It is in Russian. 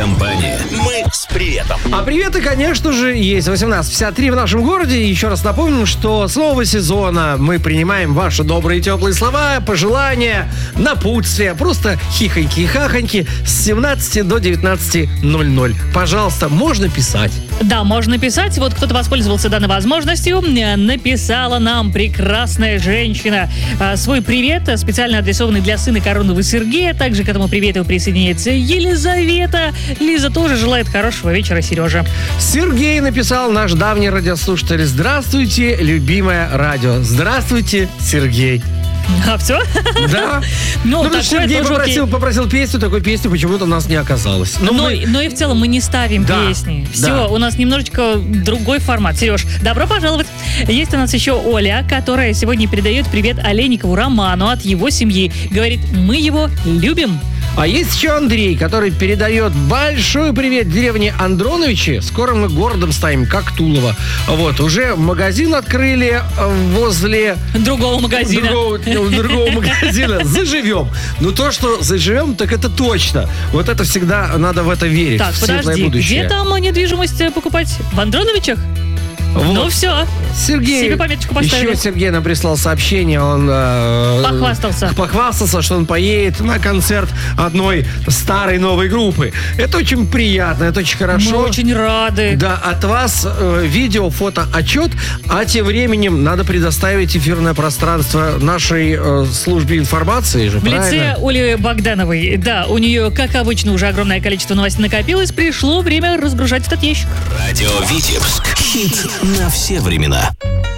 компания. Мы с приветом. А приветы, конечно же, есть. 18:53 в нашем городе. Еще раз напомним, что с нового сезона мы принимаем ваши добрые теплые слова, пожелания, напутствия, просто хихоньки и хахоньки с 17 до 19:00. Пожалуйста, можно писать. Да, можно писать. Вот кто-то воспользовался данной возможностью. Написала нам прекрасная женщина свой привет, специально адресованный для сына Коронова Сергея. Также к этому привету присоединяется Елизавета. Лиза тоже желает хорошего вечера, Сережа. Сергей написал, наш давний радиослушатель. Здравствуйте, любимое радио. Здравствуйте, Сергей. А все? Да. Ну, Сергей попросил песню, такой песни почему-то у нас не оказалось. Но и в целом мы не ставим песни. Все, у нас немножечко другой формат. Сереж, добро пожаловать. Есть у нас еще Оля, которая сегодня передает привет Олейникову Роману от его семьи. Говорит, мы его любим. А есть еще Андрей, который передает большой привет деревне Андроновичи. Скоро мы городом станем, как Тулово. Вот, уже магазин открыли возле... Другого магазина. Другого магазина. Заживем. Но то, что заживем, так это точно. Вот это всегда надо в это верить. Так, в светлое подожди, будущее. где там недвижимость покупать? В Андроновичах? Вот. Ну все, Сергей, себе пометочку поставили. Еще Сергей нам прислал сообщение, он похвастался, что он поедет на концерт одной старой новой группы. Это очень приятно, это очень хорошо. Мы очень рады. Да, от вас видео, фото, отчет, а тем временем надо предоставить эфирное пространство нашей службе информации же, в лице Оли Богдановой. Да, у нее, как обычно, уже огромное количество новостей накопилось. Пришло время разгружать этот ящик. Радио Витебск. Хит на все времена.